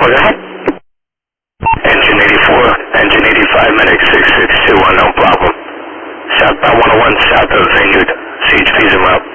ahead. Engine 84, engine 85, medic 662, unknown problem. Southbound 101 south of Vineyard, CHP's en route.